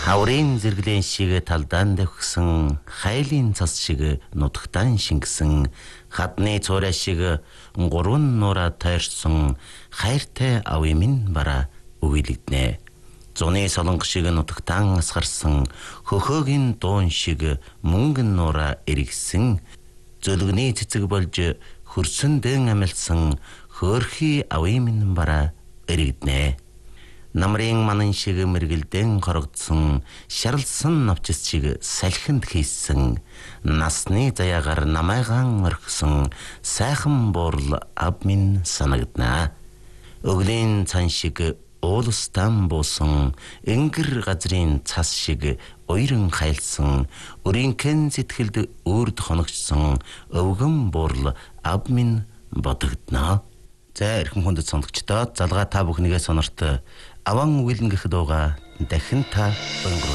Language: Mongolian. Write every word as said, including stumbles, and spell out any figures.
Хаврын зэрэглэн шиг талдаан давхсан, хайлын цас шиг нутагтаан шингэсэн, хадны цуурай шиг гурван нураа тойрсон, хайртай авъя минь бараа үгилэгднэ. Зуны солонго шиг нутагтаан асгарсан, хөхөөгийн дуун шиг мөнгөн нураа эргэсэн, зөлгөний цэцэг болж хөрсөн дэн амилсан, хөөрхий авъя минь бараа эргэгднэ. Намрын манан шиг мэргэлдэн хорогдсон, шарлсан навчис шиг салхинд хийсэн, насны заяагаар намайгаан орхисон, сайхан буурал ав минь санагдана. Өглийн цан шиг уулстан буусан, энгэр газрын цас шиг уйран хайлсан, өрийнхэн сэтгэлд үрд хоногчсон, өвгөн буурал ав минь бодогдно. За эрхэм хүндэт сонсогчдоо залгаа та бүхнийгээ сонорт аван үгэлэн гэх дууга дахин та өнгөрүүлье.